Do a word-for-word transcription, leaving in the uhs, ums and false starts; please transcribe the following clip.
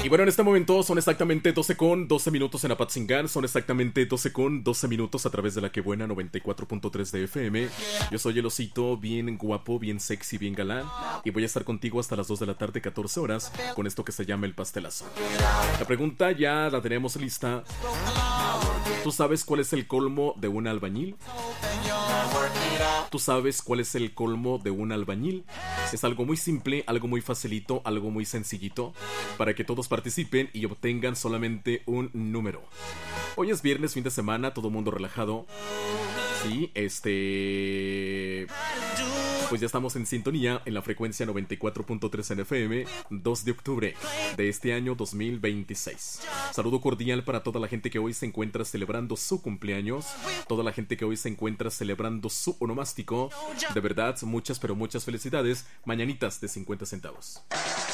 bueno, en este momento son exactamente doce con doce minutos en Apatzingán. Son exactamente doce con doce minutos a través de la que buena noventa y cuatro punto tres de F M. Yo soy el osito, bien guapo, bien sexy, bien galán. Y voy a estar contigo hasta las dos de la tarde, catorce horas, con esto que se llama el pastelazo. La pregunta ya la tenemos lista. ¿Tú sabes cuál es el colmo de un albañil? ¿Tú sabes cuál es el colmo de un albañil? Es algo muy simple, algo muy facilito, algo muy sencillito, para que todos participen y obtengan solamente un número. Hoy es viernes, fin de semana, todo mundo relajado. Sí, este... pues ya estamos en sintonía en la frecuencia noventa y cuatro punto tres en F M, dos de octubre de este año dos mil veintiséis. Saludo cordial para toda la gente que hoy se encuentra celebrando su cumpleaños, toda la gente que hoy se encuentra celebrando su onomástico. De verdad, muchas pero muchas felicidades. Mañanitas de cincuenta centavos.